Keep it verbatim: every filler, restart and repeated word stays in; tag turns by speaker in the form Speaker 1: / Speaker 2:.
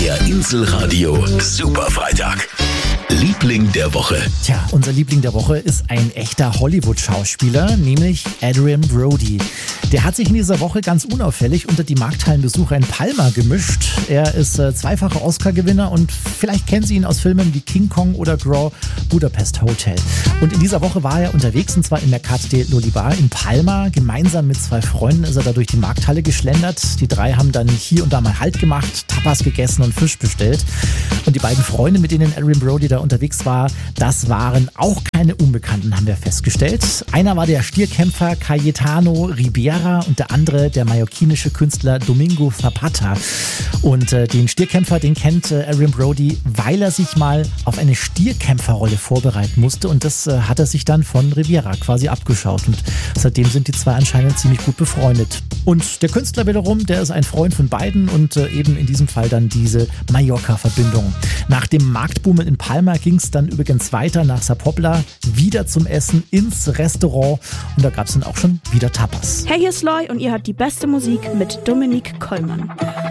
Speaker 1: Der Inselradio Superfreitag. Liebling der Woche.
Speaker 2: Tja, unser Liebling der Woche ist ein echter Hollywood-Schauspieler, nämlich Adrien Brody. Der hat sich in dieser Woche ganz unauffällig unter die Markthallenbesucher in Palma gemischt. Er ist äh, zweifacher Oscar-Gewinner und vielleicht kennen Sie ihn aus Filmen wie King Kong oder Grand Budapest Hotel. Und in dieser Woche war er unterwegs, und zwar in Mercat de l'Olivar in Palma. Gemeinsam mit zwei Freunden ist er da durch die Markthalle geschlendert. Die drei haben dann hier und da mal Halt gemacht, Tapas gegessen und Fisch bestellt. Und die beiden Freunde, mit denen Adrien Brody da unterwegs war, das waren auch keine Unbekannten, haben wir festgestellt. Einer war der Stierkämpfer Cayetano Ribera und der andere der mallorquinische Künstler Domingo Zapata. Und äh, den Stierkämpfer, den kennt äh, Adrien Brody, weil er sich mal auf eine Stierkämpferrolle vorbereiten musste, und das äh, hat er sich dann von Ribera quasi abgeschaut, und seitdem sind die zwei anscheinend ziemlich gut befreundet. Und der Künstler wiederum, der ist ein Freund von beiden, und äh, eben in diesem Fall dann diese Mallorca-Verbindung. Nach dem Marktboom in Palma ging es dann übrigens weiter nach Sa Pobla, wieder zum Essen ins Restaurant, und da gab es dann auch schon wieder Tapas.
Speaker 3: Hey, hier ist Loy und ihr hört die beste Musik mit Dominique Kollmann.